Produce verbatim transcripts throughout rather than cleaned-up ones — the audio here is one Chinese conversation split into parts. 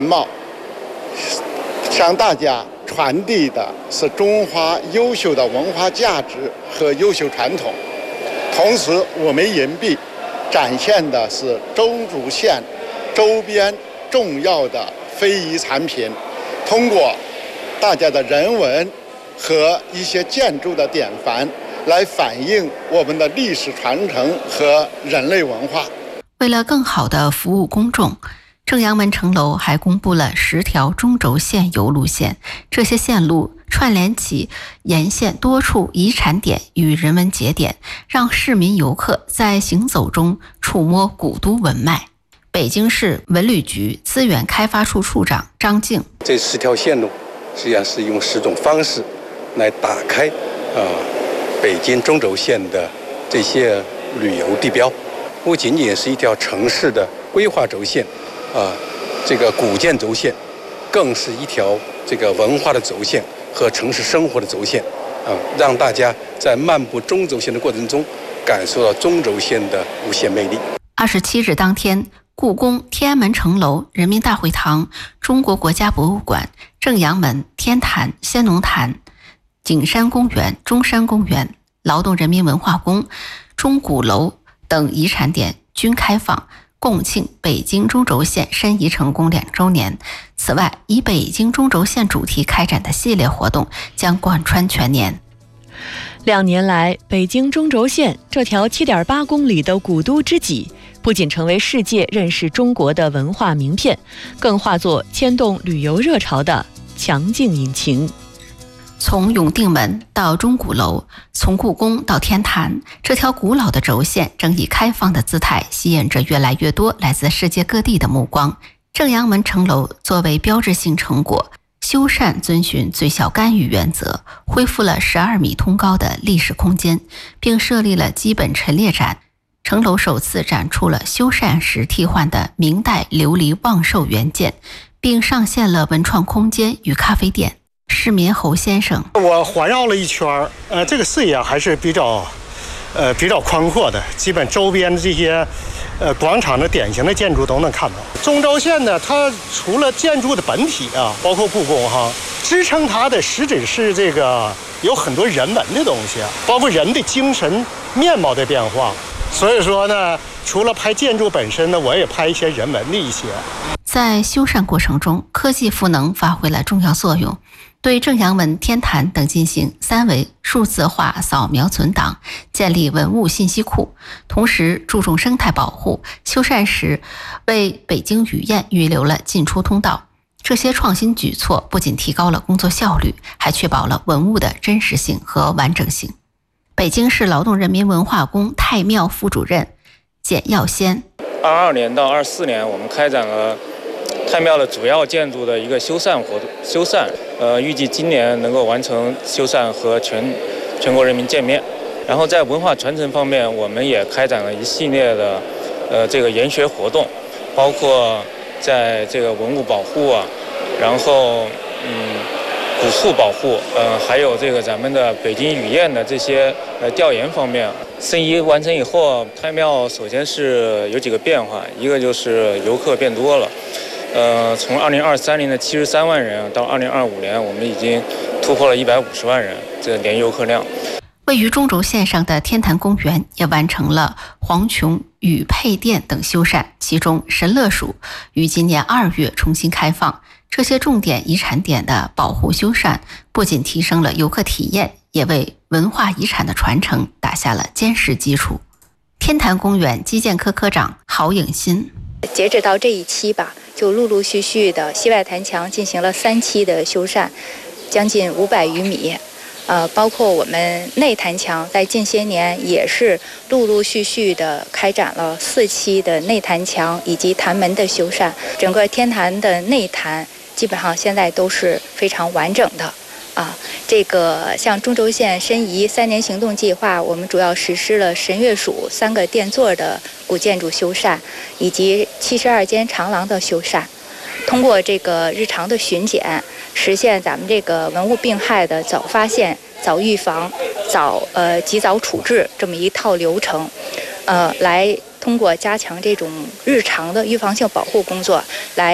貌向大家传递的是中华优秀的文化价值和优秀传统，同时我们银币展现的是中轴线周边重要的非遗产品，通过大家的人文和一些建筑的典范来反映我们的历史传承和人类文化。 为了更好地服务公众，正阳门城楼还公布了十条中轴线游路线，这些线路串联起沿线多处遗产点与人文节点，让市民游客在行走中触摸古都文脉。北京市文旅局资源开发处处长张静， 这十条线路实际上是用十种方式来打开啊、呃、北京中轴线的这些旅游地标，不仅仅是一条城市的规划轴线啊、呃，这个古建轴线，更是一条这个文化的轴线和城市生活的轴线啊、呃，让大家在漫步中轴线的过程中感受到中轴线的无限魅力。 二十七日当天，故宫、天安门城楼、人民大会堂、中国国家博物馆、正阳门、天坛、先农坛、景山公园、中山公园、劳动人民文化宫、钟鼓楼等遗产点均开放，共庆北京中轴线申遗成功两周年。此外，以北京中轴线主题开展的系列活动将贯穿全年。 两年来，北京中轴线这条 七点八公里的古都知己，不仅成为世界认识中国的文化名片，更化作牵动旅游热潮的强劲引擎。 从永定门到钟鼓楼，从故宫到天坛，这条古老的轴线正以开放的姿态吸引着越来越多来自世界各地的目光。正阳门城楼作为标志性成果，修缮遵循最小干预原则，恢复了十二米通高的历史空间，并设立了基本陈列展。城楼首次展出了修缮时替换的明代琉璃望寿元件，并上线了文创空间与咖啡店。市民侯先生， 我环绕了一圈，呃，这个视野还是比较，呃，比较宽阔的，基本周边的这些，呃，广场的典型的建筑都能看到。中轴线呢，它除了建筑的本体啊，包括故宫哈，支撑它的实质是这个有很多人文的东西，包括人的精神面貌的变化。所以说呢，除了拍建筑本身呢，我也拍一些人文的一些。 在修缮过程中，科技赋能发挥了重要作用，对正阳门、天坛等进行三维数字化扫描存档，建立文物信息库，同时注重生态保护。修缮时为北京雨燕预留了进出通道。这些创新举措不仅提高了工作效率，还确保了文物的真实性和完整性。北京市劳动人民文化宫太庙副主任简耀先， 二二年到二四年，我们开展了太庙的主要建筑的一个修缮活动，修缮，呃，预计今年能够完成修缮和全全国人民见面。然后在文化传承方面，我们也开展了一系列的，呃，这个研学活动，包括在这个文物保护啊，然后嗯，古树保护，呃，还有这个咱们的北京雨燕的这些呃调研方面。申遗完成以后，太庙首先是有几个变化，一个就是游客变多了。呃，从二零二三年的七十三万人到二零二五年，我们已经突破了一百五十万人，这年游客量。 位于中轴线上的天坛公园也完成了黄琼与配殿等修缮，其中神乐署于今年二月重新开放。这些重点遗产点的保护修缮，不仅提升了游客体验，也为文化遗产的传承打下了坚实基础。天坛公园基建科科长郝颖新， 截止到这一期吧，就陆陆续续的西外坛墙进行了三期的修缮，将近五百余米。呃，包括我们内坛墙在近些年也是陆陆续续的开展了四期的内坛墙以及坛门的修缮，整个天坛的内坛基本上现在都是非常完整的。啊，这个像中轴线申遗三年行动计划，我们主要实施了神乐署三个殿座的古建筑修缮，以及七十二间长廊的修缮。通过这个日常的巡检，实现咱们这个文物病害的早发现、早预防、早呃及早处置这么一套流程，呃，来通过加强这种日常的预防性保护工作，来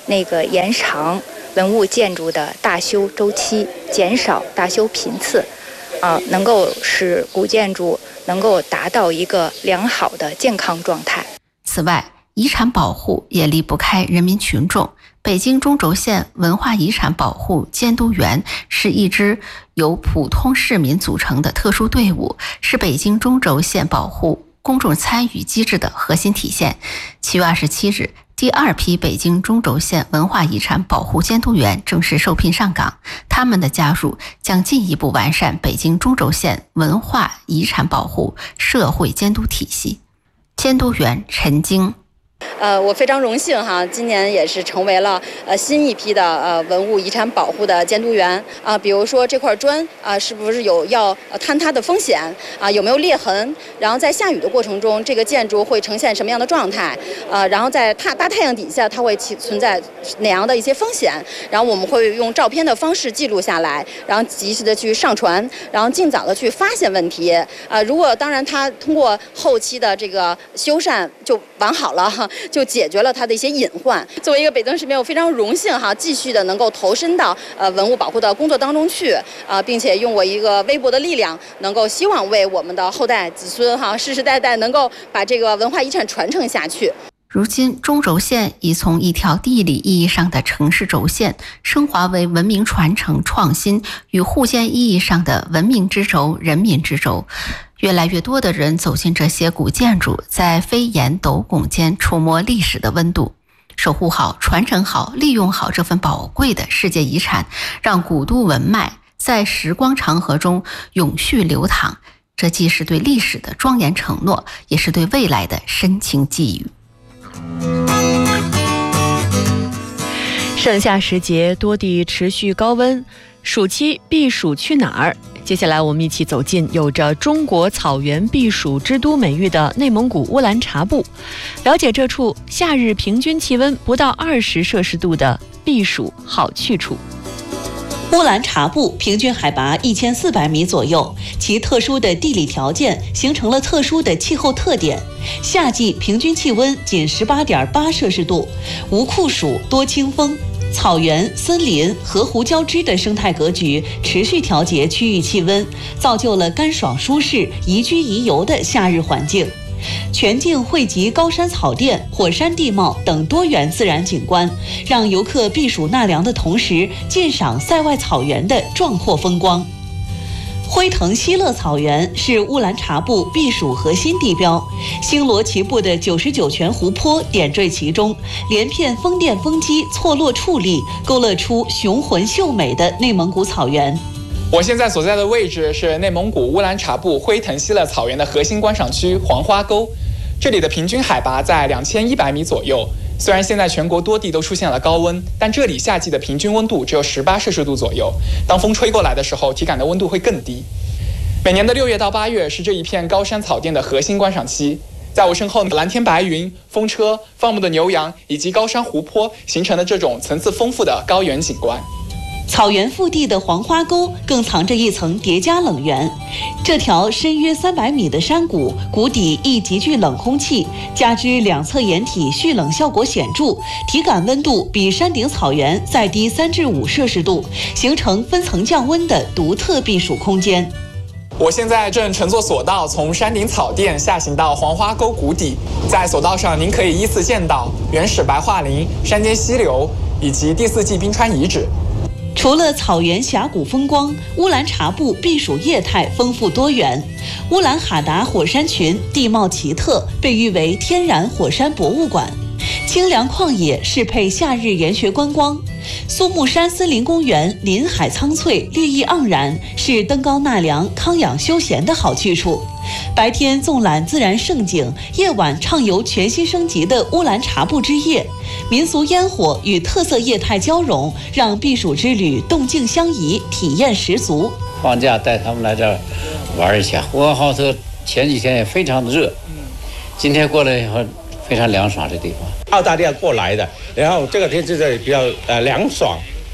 那个延长文物建筑的大修周期，减少大修频次，啊，能够使古建筑能够达到一个良好的健康状态。 此外，遗产保护也离不开人民群众。北京中轴县文化遗产保护监督员是一支由普通市民组成的特殊队伍，是北京中轴县保护公众参与机制的核心体现。七月二十七日，第二批北京中轴县文化遗产保护监督员正式受聘上岗，他们的加入将进一步完善北京中轴县文化遗产保护社会监督体系。监督员陈晶。 呃，我非常荣幸哈，今年也是成为了呃新一批的呃文物遗产保护的监督员啊。比如说这块砖啊、呃，是不是有要坍塌的风险啊？有没有裂痕？然后在下雨的过程中，这个建筑会呈现什么样的状态？呃，然后在大大太阳底下，它会起存在哪样的一些风险？然后我们会用照片的方式记录下来，然后及时的去上传，然后尽早的去发现问题。啊，如果当然它通过后期的这个修缮就完好了哈。就解决了它的一些隐患。作为一个北京市民，我非常荣幸哈，继续的能够投身到呃文物保护的工作当中去啊、呃，并且用我一个微薄的力量，能够希望为我们的后代子孙哈，世世代代能够把这个文化遗产传承下去。 如今，中轴线已从一条地理意义上的城市轴线，升华为文明传承、创新与互鉴意义上的文明之轴、人民之轴。越来越多的人走进这些古建筑，在飞檐斗拱间触摸历史的温度。守护好、传承好、利用好这份宝贵的世界遗产，让古都文脉在时光长河中永续流淌。这既是对历史的庄严承诺，也是对未来的深情寄语。 盛夏时节，多地持续高温，暑期避暑去哪儿？接下来我们一起走进有着中国草原避暑之都美誉的内蒙古乌兰察布，了解这处夏日平均气温不到二十摄氏度的避暑好去处。 乌兰察布平均海拔一千四百米左右，其特殊的地理条件形成了特殊的气候特点。夏季平均气温仅十八点八摄氏度，无酷暑，多清风。草原、森林、河湖交织的生态格局持续调节区域气温，造就了干爽舒适、宜居宜游的夏日环境。全境汇集高山草甸、火山地貌等多元自然景观，让游客避暑纳凉的同时，鉴赏塞外草原的壮阔风光。辉腾西乐草原是乌兰察布避暑核心地标，星罗棋布的九十九泉湖泊点缀其中，连片风电风机错落矗立，勾勒出雄浑秀美的内蒙古草原。 我现在所在的位置是内蒙古乌兰察布辉腾西乐草原的核心观赏区黄花沟，这里的平均海拔在两千一百米左右。虽然现在全国多地都出现了高温，但这里夏季的平均温度只有十八摄氏度左右。当风吹过来的时候，体感的温度会更低。每年的六月到八月是这一片高山草甸的核心观赏期。在我身后，蓝天白云、风车、放牧的牛羊以及高山湖泊形成了这种层次丰富的高原景观。 草原腹地的黄花沟更藏着一层叠加冷源，这条深约三百米的山谷，谷底亦极具冷空气，加之两侧岩体蓄冷效果显著，体感温度比山顶草原再低三至五摄氏度，形成分层降温的独特避暑空间。 我现在正乘坐索道从山顶草甸下行到黄花沟谷底，在索道上您可以依次见到原始白桦林、山间溪流以及第四纪冰川遗址。 除了草原峡谷风光，乌兰察布避暑业态丰富多元。乌兰哈达火山群地貌奇特，被誉为天然火山博物馆。清凉旷野适配夏日研学观光。苏木山森林公园林海苍翠，绿意盎然，是登高纳凉、康养休闲的好去处。白天纵览自然胜景，夜晚畅游全新升级的乌兰察布之夜，民俗烟火与特色业态交融，让避暑之旅动静相宜，体验十足。 放假带他们来这儿玩一下。呼和浩特前几天也非常的热，今天过来以后非常凉爽，这地方。 澳大利亚过来的，然后这个天气这里比较呃凉爽，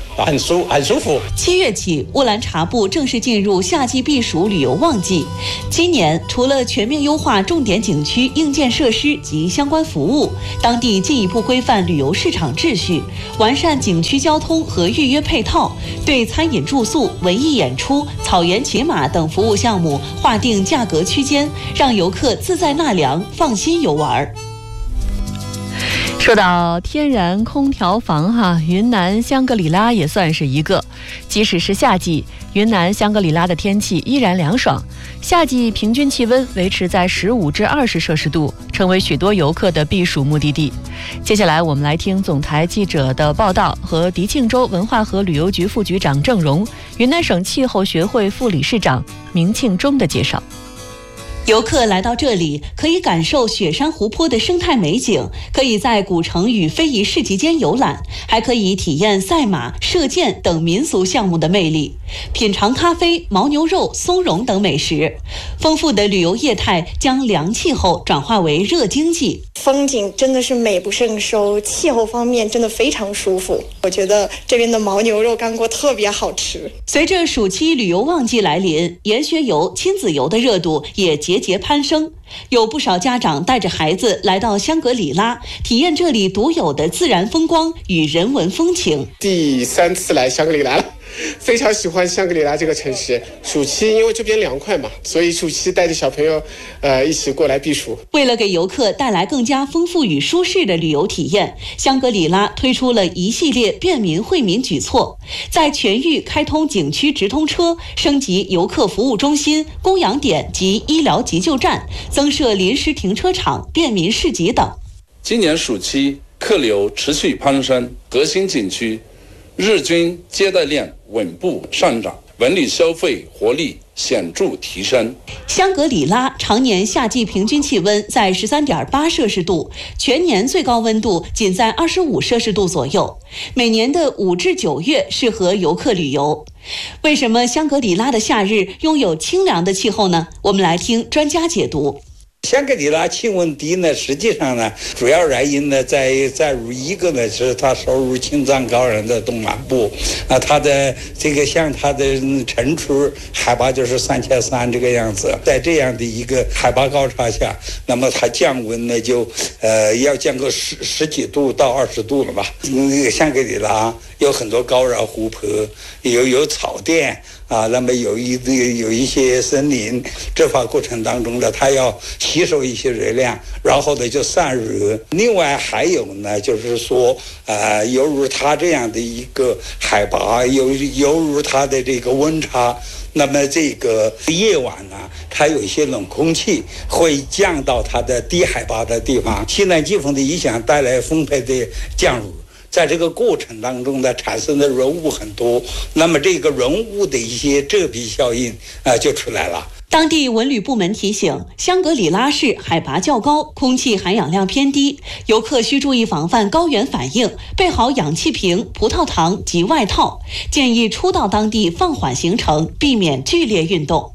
很舒很舒服。 七月起，乌兰察布正式进入夏季避暑旅游旺季。今年除了全面优化重点景区硬件设施及相关服务，当地进一步规范旅游市场秩序，完善景区交通和预约配套，对餐饮住宿、文艺演出、草原骑马等服务项目划定价格区间，让游客自在纳凉，放心游玩。 说到天然空调房哈，云南香格里拉也算是一个。即使是夏季，云南香格里拉的天气依然凉爽，夏季平均气温维持在十五至二十摄氏度，成为许多游客的避暑目的地。接下来我们来听总台记者的报道和迪庆州文化和旅游局副局长郑荣、云南省气候学会副理事长明庆忠的介绍。 游客来到这里，可以感受雪山湖泊的生态美景，可以在古城与非遗市集间游览，还可以体验赛马、射箭等民俗项目的魅力，品尝咖啡、牦牛肉、松茸等美食。丰富的旅游业态将凉气候转化为热经济， 风景真的是美不胜收，气候方面真的非常舒服。我觉得这边的牦牛肉干锅特别好吃。 随着暑期旅游旺季来临，研学游、亲子游的热度也节节攀升，有不少家长带着孩子来到香格里拉，体验这里独有的自然风光与人文风情。 第三次来香格里拉了，非常喜欢香格里拉这个城市。暑期因为这边凉快嘛，所以暑期带着小朋友呃一起过来避暑。 为了给游客带来更加丰富与舒适的旅游体验，香格里拉推出了一系列便民惠民举措，在全域开通景区直通车，升级游客服务中心、供养点及医疗急救站，增设临时停车场、便民市集等。 今年暑期客流持续攀升，核心景区日均接待量稳步上涨，文旅消费活力显著提升。 香格里拉常年夏季平均气温在 十三点八摄氏度，全年最高温度仅在二十五摄氏度左右。每年的五至九月适合游客旅游。为什么香格里拉的夏日拥有清凉的气候呢？我们来听专家解读。 香格里拉气温低呢，实际上呢，主要原因呢在在于一个呢是它收入青藏高原的东南部，啊，它的这个像它的城区海拔就是三千三这个样子，在这样的一个海拔高差下，那么它降温呢就呃要降个十十几度到二十度了吧。嗯，香格里拉有很多高原湖泊，有有草甸啊，那么有一有一些森林，这发过程当中呢，它要吸收一些热量，然后呢就散热。另外还有呢，就是说，呃，犹如它这样的一个海拔，犹犹如它的这个温差，那么这个夜晚呢，它有一些冷空气会降到它的低海拔的地方，西南季风的影响带来丰沛的降雨。在这个过程当中呢，产生的润雾很多，那么这个润雾的一些遮蔽效应啊、呃、就出来了。 当地文旅部门提醒，香格里拉市海拔较高，空气含氧量偏低，游客需注意防范高原反应，备好氧气瓶、葡萄糖及外套，建议初到当地放缓行程，避免剧烈运动。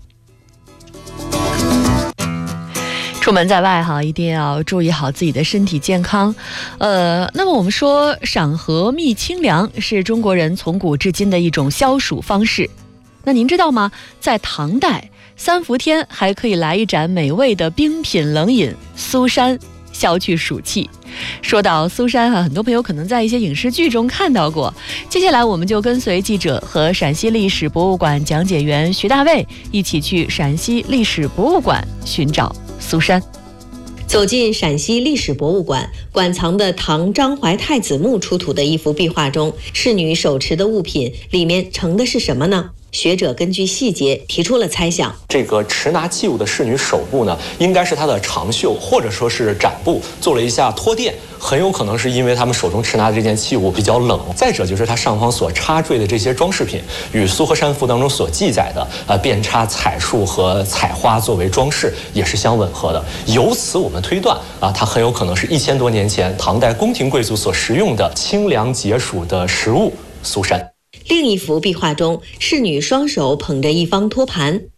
出门在外哈，一定要注意好自己的身体健康。呃，那么我们说赏荷觅清凉是中国人从古至今的一种消暑方式。那您知道吗？在唐代，三伏天还可以来一盏美味的冰品冷饮苏珊，消去暑气。说到苏珊哈，很多朋友可能在一些影视剧中看到过。接下来我们就跟随记者和陕西历史博物馆讲解员徐大卫一起去陕西历史博物馆寻找苏珊。 走进陕西历史博物馆，馆藏的唐张怀太子墓出土的一幅壁画中，侍女手持的物品里面盛的是什么呢？学者根据细节提出了猜想。 这个持拿器物的侍女手部呢，应该是她的长袖或者说是展布做了一下托垫，很有可能是因为他们手中持拿的这件器物比较冷。再者就是它上方所插缀的这些装饰品，与苏河山赋当中所记载的呃遍插彩树和彩花作为装饰也是相吻合的。由此我们推断啊，它很有可能是一千多年前唐代宫廷贵族所食用的清凉解暑的食物苏珊。 另一幅壁画中，侍女双手捧着一方托盘，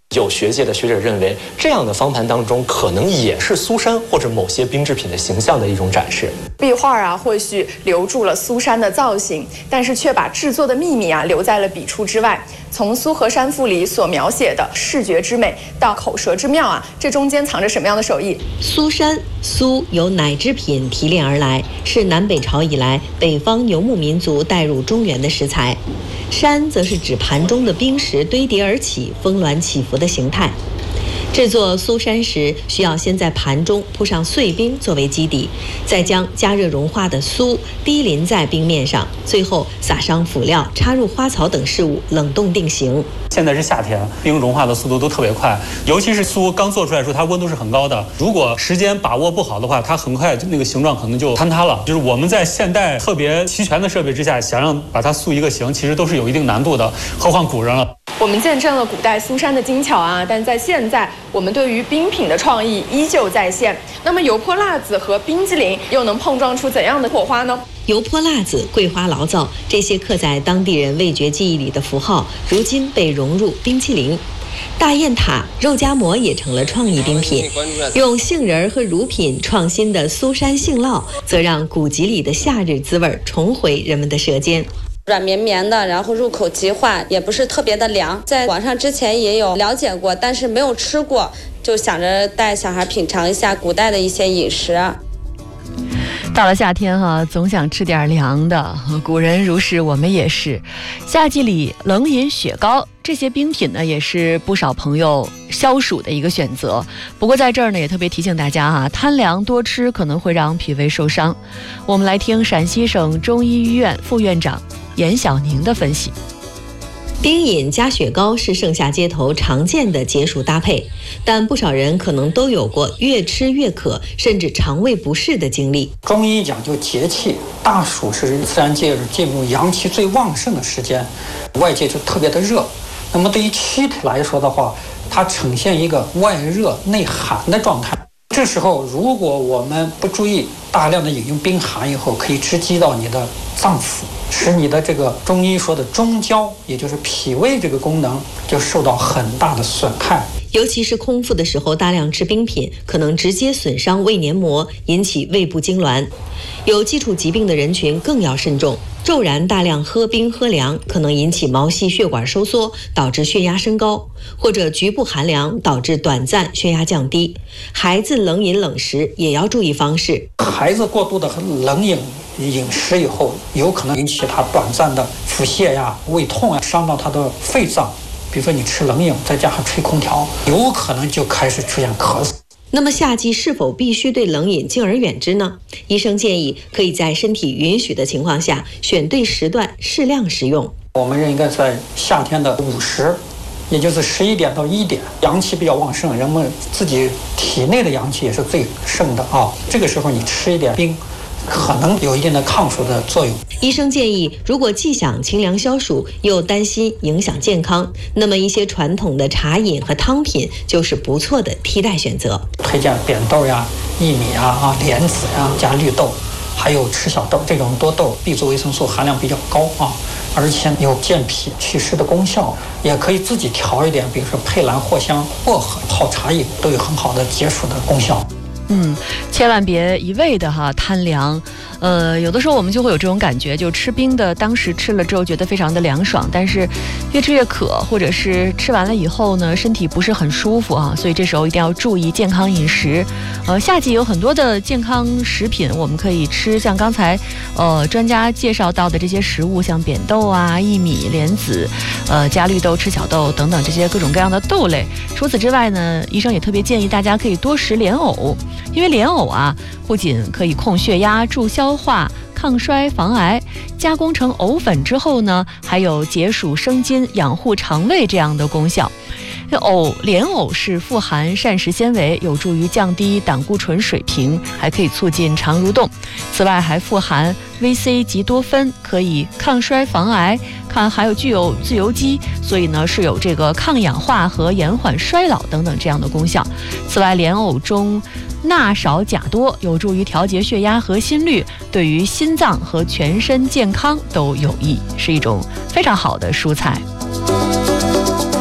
有学界的学者认为，这样的方盘当中可能也是苏珊或者某些冰制品的形象的一种展示。 壁画啊，或许留住了苏珊的造型，但是却把制作的秘密啊留在了笔触之外。从《苏河山赋》里所描写的视觉之美到口舌之妙啊，这中间藏着什么样的手艺？ 苏珊，苏由奶制品提炼而来，是南北朝以来北方游牧民族带入中原的食材。山则是指盘中的冰石堆叠而起、峰峦起伏的形态。制作苏珊时，需要先在盘中铺上碎冰作为基底，再将加热融化的苏滴淋在冰面上，最后撒上辅料，插入花草等事物，冷冻定型。 现在是夏天，冰融化的速度都特别快，尤其是苏刚做出来的时候，它温度是很高的。如果时间把握不好的话，它很快那个形状可能就坍塌了。就是我们在现代特别齐全的设备之下，想让把它塑一个形，其实都是有一定难度的，何况古人了。 我们见证了古代苏珊的精巧啊，但在现在，我们对于冰品的创意依旧在线。那么油泼辣子和冰激凌又能碰撞出怎样的火花呢？ 油泼辣子、桂花醪糟，这些刻在当地人味觉记忆里的符号，如今被融入冰淇淋。大雁塔、肉夹馍也成了创意冰品。用杏仁和乳品创新的苏珊杏酪，则让古籍里的夏日滋味重回人们的舌尖。 软绵绵的，然后入口即化，也不是特别的凉。在网上之前也有了解过，但是没有吃过，就想着带小孩品尝一下古代的一些饮食。 到了夏天哈、啊，总想吃点凉的。古人如是，我们也是。夏季里冷饮雪糕这些冰品呢，也是不少朋友消暑的一个选择。不过在这儿呢，也特别提醒大家哈、啊，贪凉多吃可能会让脾胃受伤。我们来听陕西省中医医院副院长严晓宁的分析。 冰饮加雪糕是盛夏街头常见的解暑搭配，但不少人可能都有过越吃越渴，甚至肠胃不适的经历。 中医讲究节气，大暑是自然界进入阳气最旺盛的时间，外界就特别的热。那么对于躯体来说的话，它呈现一个外热内寒的状态。这时候如果我们不注意，大量的饮用冰寒以后，可以直击到你的脏腑，使你的这个中医说的中焦，也就是脾胃这个功能就受到很大的损害。 尤其是空腹的时候，大量吃冰品可能直接损伤胃黏膜，引起胃部痉挛。有基础疾病的人群更要慎重。骤然大量喝冰喝凉，可能引起毛细血管收缩，导致血压升高，或者局部寒凉导致短暂血压降低。孩子冷饮冷食也要注意方式。 孩子过度的冷饮饮食以后，有可能引起他短暂的腹泻呀、胃痛啊，伤到他的肺脏。比如说你吃冷饮，再加上吹空调，有可能就开始出现咳嗽。 那么夏季是否必须对冷饮敬而远之呢？医生建议可以在身体允许的情况下，选对时段适量食用。 我们人应该在夏天的午时，也就是十一点到一点，阳气比较旺盛，人们自己体内的阳气也是最盛的啊。这个时候你吃一点冰，可能有一定的抗暑的作用。 医生建议，如果既想清凉消暑，又担心影响健康，那么一些传统的茶饮和汤品就是不错的替代选择。 推荐扁豆呀、薏米呀、啊莲子呀，加绿豆，还有赤小豆，这种多豆 B 族维生素含量比较高啊，而且有健脾祛湿的功效。也可以自己调一点，比如说佩兰、藿香、薄荷泡茶饮，都有很好的解暑的功效。 嗯，千万别一味的哈贪凉，呃，有的时候我们就会有这种感觉，就吃冰的，当时吃了之后觉得非常的凉爽，但是越吃越渴，或者是吃完了以后呢，身体不是很舒服啊，所以这时候一定要注意健康饮食。呃，夏季有很多的健康食品我们可以吃，像刚才呃专家介绍到的这些食物，像扁豆啊、薏米、莲子、呃加绿豆、赤小豆等等这些各种各样的豆类。除此之外呢，医生也特别建议大家可以多食莲藕。因为莲藕啊，不仅可以控血压、助消化、抗衰、防癌，加工成藕粉之后呢，还有解暑生津、养护肠胃这样的功效。藕莲藕是富含膳食纤维，有助于降低胆固醇水平，还可以促进肠蠕动。此外，还富含 V C 及多酚，可以抗衰防癌，看还有具有自由基，所以呢是有这个抗氧化和延缓衰老等等这样的功效。此外，莲藕中钠少钾多，有助于调节血压和心率，对于心脏和全身健康都有益，是一种非常好的蔬菜。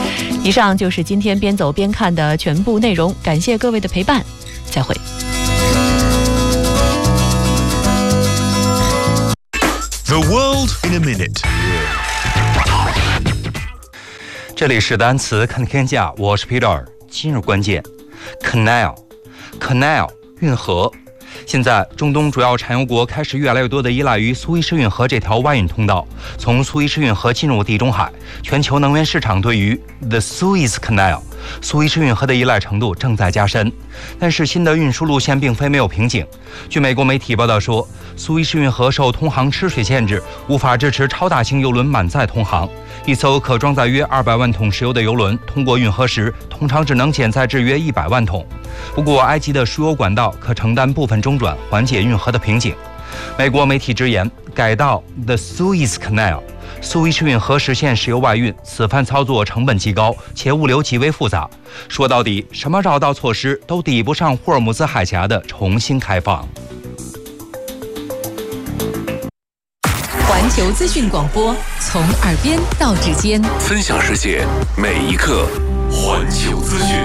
以上就是今天边走边看的全部内容，感谢各位的陪伴，再会。 The world in a minute。 这里是单词看天下，我是 Peter。今日关键 ，canal，canal canal, 运河。现在，中东主要产油国开始越来越多地依赖于苏伊士运河这条外运通道，从苏伊士运河进入地中海。全球能源市场对于 The Suez Canal 苏伊士运河的依赖程度正在加深。但是，新的运输路线并非没有瓶颈。据美国媒体报道说，苏伊士运河受通航吃水限制，无法支持超大型邮轮满载通航。一艘可装载约二百万桶石油的邮轮通过运河时，通常只能减载至约一百万桶。不过，埃及的输油管道可承担部分中转，缓解运河的瓶颈。美国媒体直言，改道 The Suez Canal 苏伊士运河实现石油外运，此番操作成本极高，且物流极为复杂。说到底，什么绕道措施都抵不上霍尔木兹海峡的重新开放。 环球资讯广播，从耳边到指尖， 分享世界每一刻。环球资讯。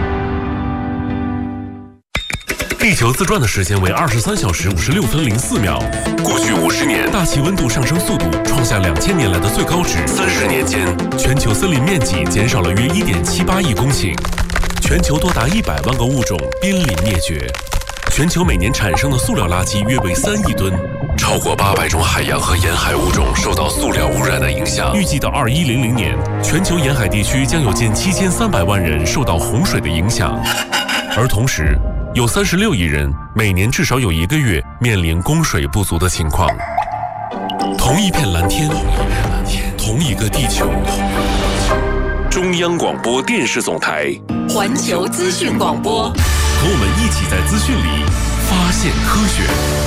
地球自转的时间为二十三小时五十六分零四秒。过去五十年，大气温度上升速度创下两千年来的最高值。三十年间，全球森林面积减少了约一点七八亿公顷，全球多达一百万个物种濒临灭绝。全球每年产生的塑料垃圾约为三亿吨，超过八百种海洋和沿海物种受到塑料污染的影响。预计到二一零零年，全球沿海地区将有近七千三百万人受到洪水的影响，而同时，有三十六亿人每年至少有一个月面临供水不足的情况。同一片蓝天，同一个地球。中央广播电视总台， 环球资讯广播， 和我们一起在资讯里发现科学。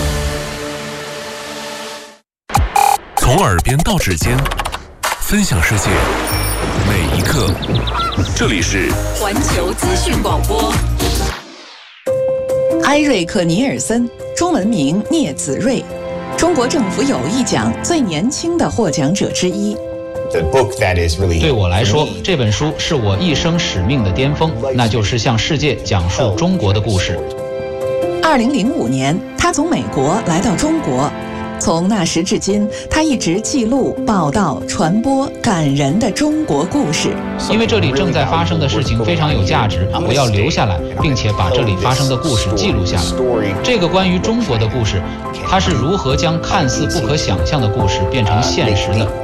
从耳边到指尖，分享世界每一刻。这里是环球资讯广播。 埃瑞克·尼尔森，中文名聂子睿，中国政府友谊奖最年轻的获奖者之一。 对我来说，这本书是我一生使命的巅峰，那就是向世界讲述中国的故事。 二零零五年，他从美国来到中国。从那时至今，他一直记录、报道、传播感人的中国故事。 因为这里正在发生的事情非常有价值，我要留下来，并且把这里发生的故事记录下来。这个关于中国的故事，它是如何将看似不可想象的故事变成现实的。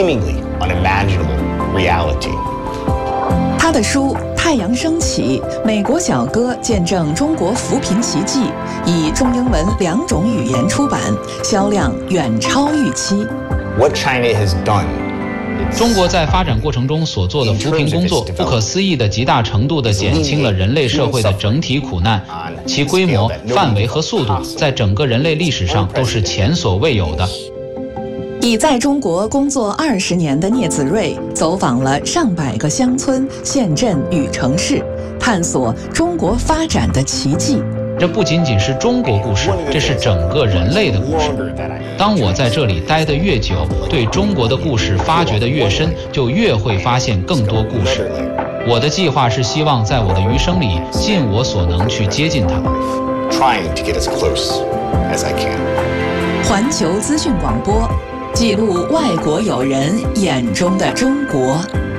他的书《太阳升起》《美国小哥见证中国扶贫奇迹》以中英文两种语言出版，销量远超预期。 中国在发展过程中所做的扶贫工作，不可思议的极大程度地减轻了人类社会的整体苦难，其规模、范围和速度在整个人类历史上都是前所未有的。 已在中国工作二十年的聂子睿走访了上百个乡村、县镇与城市，探索中国发展的奇迹。 这不仅仅是中国故事，这是整个人类的故事。当我在这里待得越久，对中国的故事发掘得越深，就越会发现更多故事。我的计划是希望在我的余生里尽我所能去接近它。 环球资讯广播，记录外国友人眼中的中国。